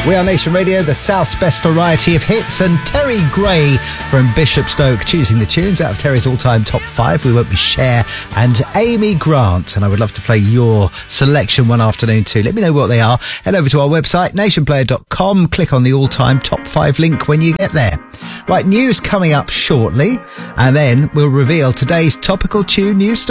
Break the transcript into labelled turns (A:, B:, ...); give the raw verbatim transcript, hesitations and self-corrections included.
A: We are Nation Radio, the South's best variety of hits, and Terry Gray from Bishopstoke choosing the tunes out of Terry's all-time top five. We won't be Cher and Amy Grant, and I would love to play your selection one afternoon too. Let me know what they are. Head over to our website, nation player dot com. Click on the all-time top five link when you get there. Right, news coming up shortly, and then we'll reveal today's topical tune news story.